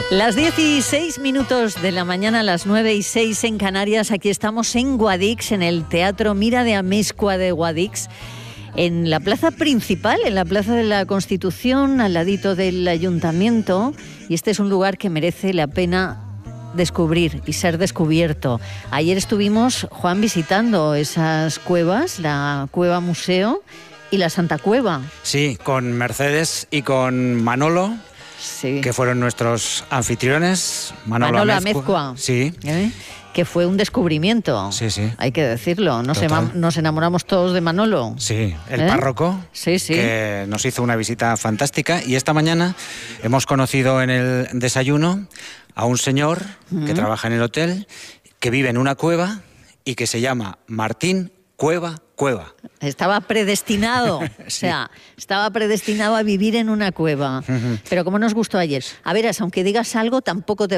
Las 16 de la mañana, las 9:06 en Canarias. Aquí estamos en Guadix, en el Teatro Mira de Amezcua de Guadix, en la plaza principal, en la Plaza de la Constitución, al ladito del Ayuntamiento. Y este es un lugar que merece la pena descubrir y ser descubierto. Ayer estuvimos, Juan, visitando esas cuevas, la Cueva Museo y la Santa Cueva. Sí, con Mercedes y con Manolo. Sí. Que fueron nuestros anfitriones. Manolo Amezcua. Sí. Que fue un descubrimiento. Sí, sí. Hay que decirlo. Nos enamoramos todos de Manolo. Sí, el párroco. Sí, sí. Que nos hizo una visita fantástica. Y esta mañana hemos conocido en el desayuno a un señor que trabaja en el hotel, que vive en una cueva y que se llama Martín Cueva. Estaba predestinado, sí. O sea, estaba predestinado a vivir en una cueva. Pero como nos gustó ayer. A ver, aunque digas algo, tampoco te